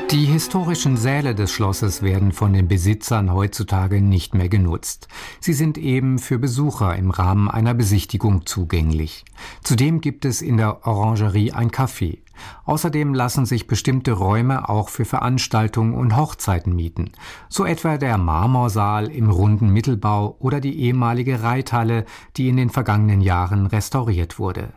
Die historischen Säle des Schlosses werden von den Besitzern heutzutage nicht mehr genutzt. Sie sind eben für Besucher im Rahmen einer Besichtigung zugänglich. Zudem gibt es in der Orangerie ein Café. Außerdem lassen sich bestimmte Räume auch für Veranstaltungen und Hochzeiten mieten. So etwa der Marmorsaal im runden Mittelbau oder die ehemalige Reithalle, die in den vergangenen Jahren restauriert wurde.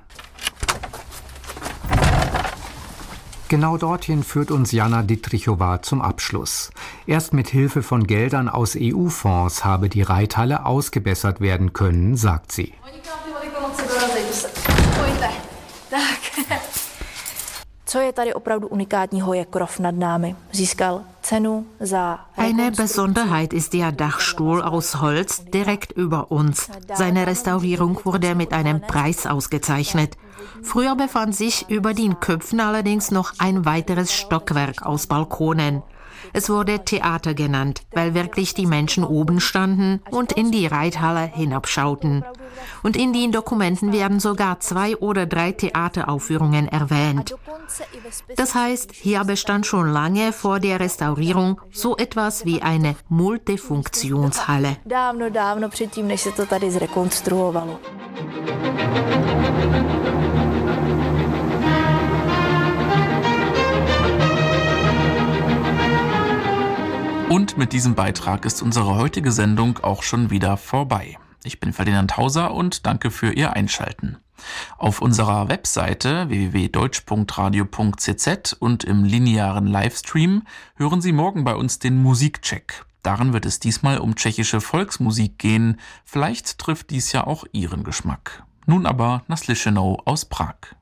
Genau dorthin führt uns Jana Dittrichova zum Abschluss. Erst mit Hilfe von Geldern aus EU-Fonds habe die Reithalle ausgebessert werden können, sagt sie. Eine Besonderheit ist der Dachstuhl aus Holz direkt über uns. Seine Restaurierung wurde mit einem Preis ausgezeichnet. Früher befand sich über den Köpfen allerdings noch ein weiteres Stockwerk aus Balkonen. Es wurde Theater genannt, weil wirklich die Menschen oben standen und in die Reithalle hinabschauten. Und in den Dokumenten werden sogar 2 oder 3 Theateraufführungen erwähnt. Das heißt, hier bestand schon lange vor der Restaurierung so etwas wie eine Multifunktionshalle. Dávno předtím, než se to tady zrekonstruovalo. Und mit diesem Beitrag ist unsere heutige Sendung auch schon wieder vorbei. Ich bin Ferdinand Hauser und danke für Ihr Einschalten. Auf unserer Webseite www.deutsch.radio.cz und im linearen Livestream hören Sie morgen bei uns den Musikcheck. Darin wird es diesmal um tschechische Volksmusik gehen. Vielleicht trifft dies ja auch Ihren Geschmack. Nun aber nach Slyšenou aus Prag.